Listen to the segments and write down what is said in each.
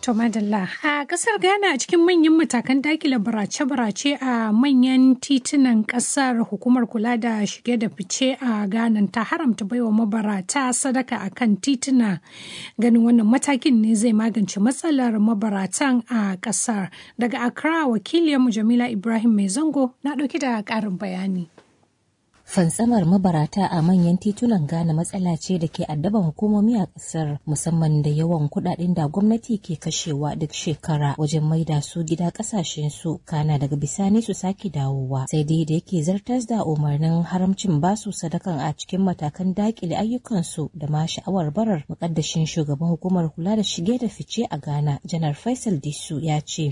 To madalla a kasar Ghana a cikin manyan matakan dakile barace-barace a manyan titunan kasar, hukumar kula da shige da fice a Ghana ta haramta baiwa mabarata sadaka akan tituna. Ganin wannan matakin ne zai magance matsalar mabaratan a kasar. Daga Accra, wakiliyarmu Jamila Ibrahim Mai Zango na ɗauki da ƙarin bayani. Fantsamar mabarata a manyan titunan Ghana matsala ce da ke addaban hukumomi a kasar, musamman da yawan kudaden da gwamnati ke kashewa duk shekara wajen maida su gida kasashen su, kana daga bisani su sake dawowa. Sai dai da yake zartas da umarnin haramcin basu sadakan a cikin matakan dakile ayyukan su da ma sha'awar barar, mukaddashin shugaban hukumar kula da shige da fice a Ghana, Janar Faisal Disu ya ce,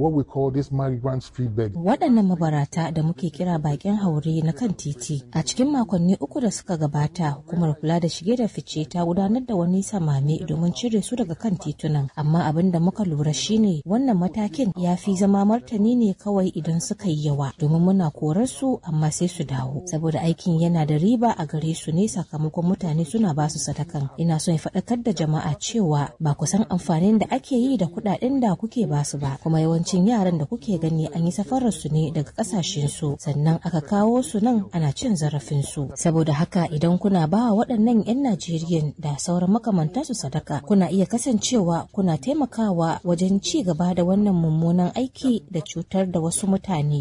waɗannan mabarata da muke kira bakin haure na kan titi, a cikin makonni 3 da suka gabata, hukumar kula da shige da fice ta gudanar da wani samame domin cire su daga kan titunan. Amma abin da muka lura shine wannan matakin ya fi zama martani ne kawai idan suka yi yawa, domin muna korar su amma sai su dawo. Saboda aikin yana da riba a gare su ne sakamakon mutane suna ba su sadakan. Ina son faɗakar da jama'a cewa ba ku san amfanin da ake yi da kuɗaɗen da kuke ba su ba, kuma yawancin yaran da kuke gani an yi safarar su ne daga ƙasashen su, sannan aka kawo su nan ana cin zarafinsu. Saboda haka idan kuna ba waɗannan 'yan Najeriya da sauran makamantansu sadaka, kuna iya kasancewa kuna taimakawa wajen ci gaba da wannan mummunan aiki da cutar da wasu mutane.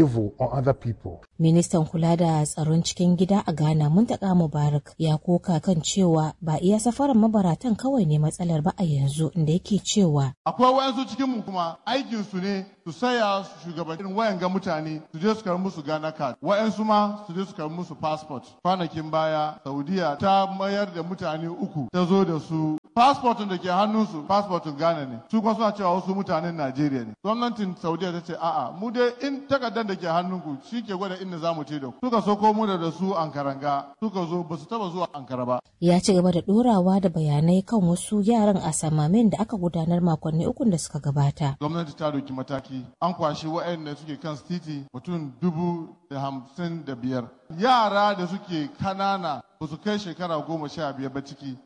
Ministan kula da tsaron cikin gida a Ghana, Muntaka Mubarak, ya koka kan cewa ba iya safarar mabaratan kawai ne matsalar ba a yanzu, inda yake cewa akwai wayansu cikin mu kuma aikin su ne su saya shugabannin wayan ga mutane su je su karbi musu Ghana card, wayansu ma su je su karbi musu passport. Kwanakin baya Saudiya ta mayar da mutane 3 ta zo da su passportin da ke hannunsu passportin Ghana ne, su kuma suna cewa wasu mutanen Najeriya ne. Gwamnatin Saudiya ta ce a'a, mu dai in takardar da ke hannunku shi ke gwada inda za mu ce da ku. Suka soko mu da su Ankaranga, suka zo ba su taba zuwa Ankara ba. Ya ci gaba da dorawa da bayanai kan wasu yaran a samamen da aka gudanar makonni 3 da suka gabata. Gwamnati ta doki mataki, an kwashi waɗanda suke kan titi mutum 55,000. Yara da suke kanana ba su kai shekara 15 ba ciki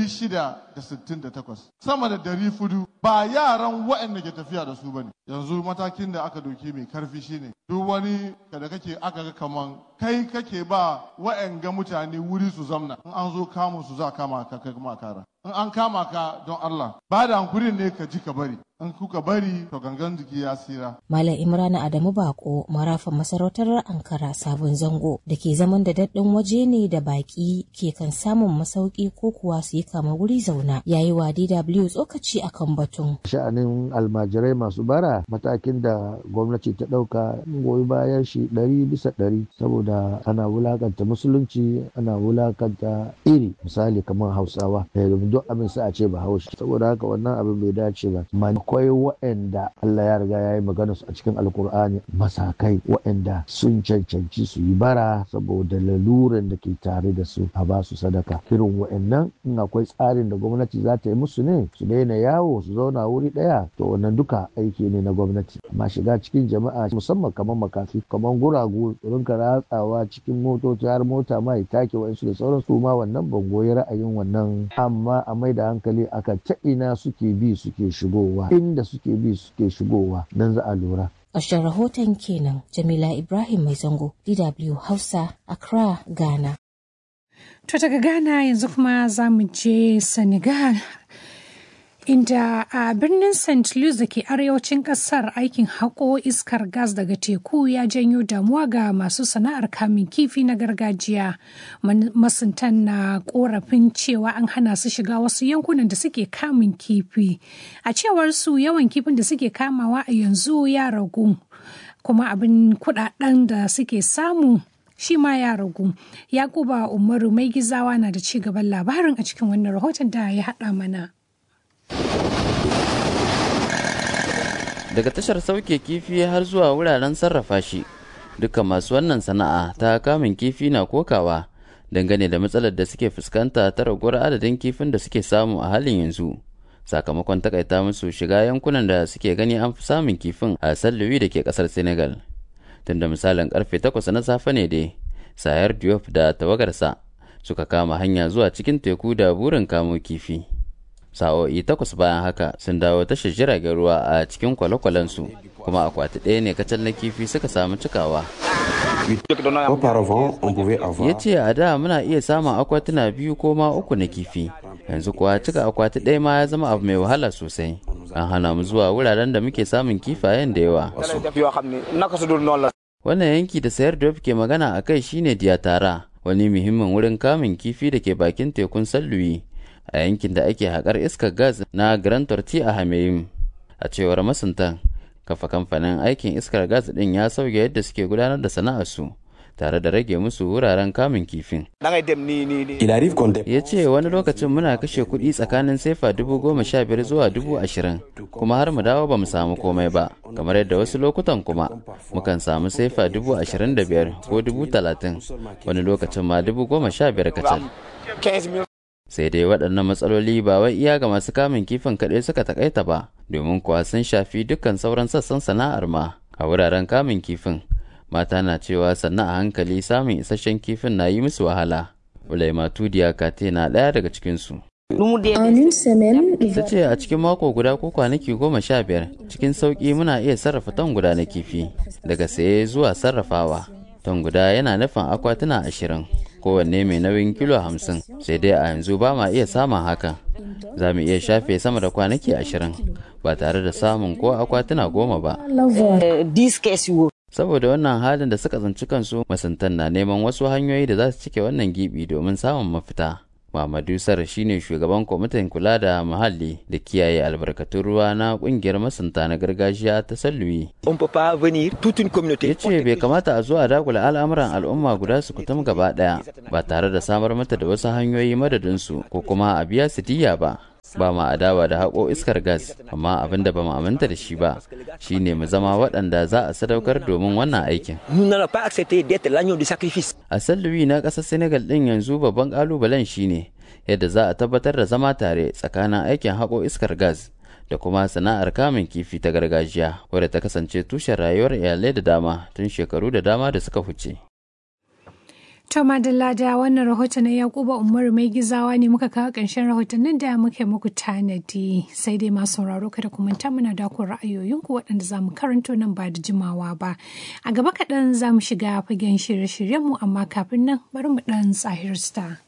668, sama da 400 ba yaran waɗanda ke tafiya da su bane. Yanzu matakin da aka doki mai karfi shine duk wani da kake aka ga kaman kai kake ba waɗanga mutane wuri su zamna, in an zo kamun su za kama ka kai kuma kara. In an kama ka don Allah ba da hankurin ne ka ji ka bari, in kuka bari to gangan jiki ya tsira. Malam Imrana Adamu Bako, marafan masarautar Ankara Sabon Zango, da ke zaman da daɗin waje ne da baƙi ke kan samun masauki ko kuwa su yi kama wuri zauna, yayi wa DW tsokaci akan batun. Sha'anin almajirai masu bara, matakin da gwamnati ta ɗauka goyi bayan shi 100% saboda ana wulakanta musulunci, ana wulakanta iri, misali kamar Hausawa, duk abin sai a ce ba Hausa, saboda haka wannan abin bai dace ba. Akwai waɗanda Allah ya riga ya yi magana su a cikin Alkur'ani, masakai waɗanda sun cancanci su yi bara saboda laluran da ke tare da su, a ba su sadaka. Irin waɗannan in akwai tsarin da gwamnati za ta yi musu ne, su daina yawo su zauna wuri ɗaya, to wannan duka aiki ne na gwamnati. Amma shiga cikin jama'a musamman kamar makafi, kamar guragu, rinka ratsawa cikin motoci har mota ma ya take wa'insu da sauransu, ma wannan ban goyi ra'ayin wannan. Amma a mai da hankali aka ta ina suke bi suke shigowa, inda suke bi suke shigowa, nan za a lura. Ƙarshen rahoton kenan. Jamila Ibrahim Mai Zango, DW Hausa, Accra, Ghana. To daga Ghana yanzu kuma za mu je Senegal, inda a birnin St. Louis da ke arewacin kasar aikin haƙo iskar gas daga teku ya janyo damuwa ga masu sana'ar kamun kifi na gargajiya. Masuntan na korafin cewa an hana su shiga wasu yankunan da suke kamun kifi. A cewar su yawan kifin da suke kamawa a yanzu ya ragu, kuma abin kudaden da suke samu shi ma ya ragu. Yakuba Umaru Mai Gizawa na da ci gaban labarin a cikin wannan rahoton da ya haɗa mana. Daga tashar sauke kifi har zuwa wuraren sarrafa shi, dukkan masu wannan sana'a ta kamun kifi na kokawa dangane da matsalar da suke fuskanta ta raguwar adadin kifin da suke samu a halin yanzu, sakamakon takaita musu shiga yankunan da suke gani an fi samun kifin a Saint-Louis da ke kasar Senegal. Tunda misalin karfe 8 na safe ne dai Sayar Diop da tawagarsa suka kama hanya zuwa cikin teku da burin kamo kifi. Sa'o'i 8 bayan haka sun dawo tashar jiragen ruwa a cikin kwale-kwalensu, kuma akwati ɗaya ne kacal na kifi suka samu cikawa. Ya ce a da muna iya samun akwatuna 2 ko ma 3 na kifi, yanzu kuwa cika akwati ɗaya ma ya zama abu mai wahala sosai. An hana mu zuwa wuraren da muke samun kifayen da yawa. Wannan yanki da sayar da ke magana a kai shine Diatara, wani muhimmin wurin kamun kifi da ke bakin tekun Salluyi a yankin da ake haƙar iskar gas na Grand Torti a Hameyim. A cewar masuntan, kafa kamfanin aikin iskar gas ɗin ya sauya yadda suke gudanar da sana'arsu, tare da rage musu wuraren kamun kifin. Ya ce wani lokacin muna kashe kuɗi tsakanin sefa 15,000 zuwa 20,000, kuma har mu dawo ba mu samu komai ba, kamar yadda wasu lokutan kuma mukan samu sefa 25,000 ko 30,000, wani lokacin ma 15,000 kacal. Sai dai waɗannan matsaloli ba wai iya ga masu kamun kifin kaɗai suka takaita ba, domin kuwa sun shafi dukkan sauran sassan sana'ar ma. A wuraren kamun kifin, mata na cewa sannan a hankali samun isasshen kifin na yi musu wahala. Ulaimatu Diakate na ɗaya daga cikinsu. Ta ce a cikin mako guda ko kwanaki 15 cikin sauƙi muna iya sarrafa ton guda na kifi, daga saye zuwa sarrafawa. Ton guda yana nufin akwatuna 20, kowanne mai nauyin kilo 50, sai dai a yanzu ba ma iya samun hakan. Za mu iya shafe sama da kwanaki 20 ba tare da samun ko akwatuna 10 ba. Saboda wannan halin da suka tsinci kansu, masuntan na neman wasu hanyoyi da za su cike wannan gibi domin samun mafita. Muhammadu Sar shine shugaban kwamitin kula da muhalli da kiyaye albarkatun ruwa na kungiyar masunta na gargajiya ta Salluyi. Ya ce bai kamata a zo a dagula al'amuran al'umma guda su kutum gaba daya ba tare da samar mata da wasu hanyoyi madadinsu ko kuma a biya su diyya ba. Ba ma adawa da haƙo iskar gas, amma abin da ba mu aminta da shi ba shine mu zama waɗanda za a sadaukar domin wannan aikin. A Salluyi na ƙasar Senegal ɗin yanzu babban ƙalubalen shine yadda za a tabbatar da zama tare tsakanin aikin haƙo iskar gas da kuma sana'ar kamun kifi ta gargajiya, wadda ta kasance tushen rayuwar iyalai da dama tun shekaru da dama da suka huce. To madalla da wannan rahoton na Yakuba Umaru mai gizawa ne muka kawo ƙarshen rahotannin da muke muku tanadi, sai dai masu sauraro kada ku manta muna dakon ra'ayoyinku waɗanda za mu karanto nan ba da jimawa ba. A gaba kaɗan za mu shiga fagen shirye-shiryenmu, amma kafin nan bari mu ɗan tsahirsta.